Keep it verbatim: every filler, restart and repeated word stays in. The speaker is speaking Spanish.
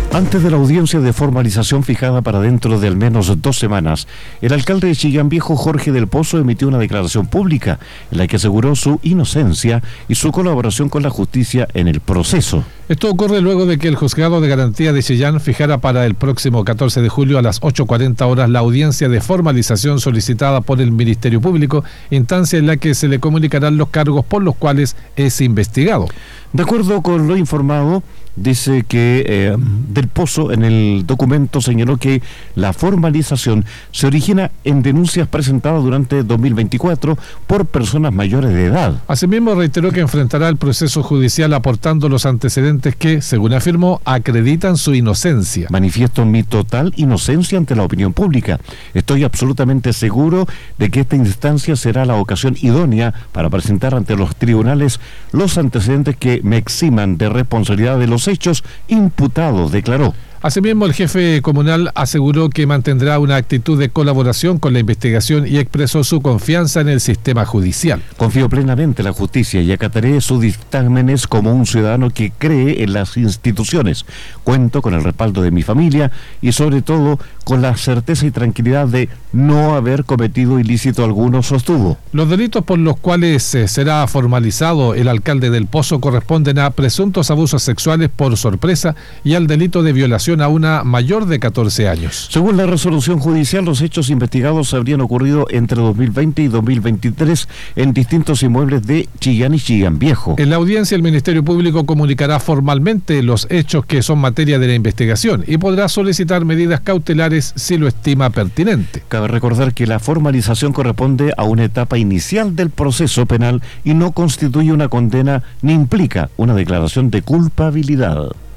Antes de la audiencia de formalización fijada para dentro de al menos dos semanas, el alcalde de Chillán Viejo, Jorge del Pozo, emitió una declaración pública en la que aseguró su inocencia y su colaboración con la justicia en el proceso. Esto ocurre luego de que el Juzgado de Garantía de Chillán fijara para el próximo catorce de julio a las ocho cuarenta horas la audiencia de formalización solicitada por el Ministerio Público, instancia en la que se le comunicarán los cargos por los cuales es investigado. De acuerdo con lo informado, dice que eh, Del Pozo en el documento señaló que la formalización se origina en denuncias presentadas durante dos mil veinticuatro por personas mayores de edad. Asimismo, reiteró que enfrentará el proceso judicial aportando los antecedentes que, según afirmó, acreditan su inocencia. Manifiesto mi total inocencia ante la opinión pública. Estoy absolutamente seguro de que esta instancia será la ocasión idónea para presentar ante los tribunales los antecedentes que me eximan de responsabilidad de los hechos imputados, declaró. Asimismo, el jefe comunal aseguró que mantendrá una actitud de colaboración con la investigación y expresó su confianza en el sistema judicial. Confío plenamente en la justicia y acataré sus dictámenes como un ciudadano que cree en las instituciones. Cuento con el respaldo de mi familia y sobre todo con la certeza y tranquilidad de no haber cometido ilícito alguno, sostuvo. Los delitos por los cuales eh, será formalizado el alcalde del Pozo corresponden a presuntos abusos sexuales por sorpresa y al delito de violación a una mayor de catorce años. Según la resolución judicial, los hechos investigados habrían ocurrido entre dos mil veinte y dos mil veintitrés en distintos inmuebles de Chillán y Chillán Viejo. En la audiencia, el Ministerio Público comunicará formalmente los hechos que son materia de la investigación y podrá solicitar medidas cautelares si lo estima pertinente. Cabe recordar que la formalización corresponde a una etapa inicial del proceso penal y no constituye una condena ni implica una declaración de culpabilidad.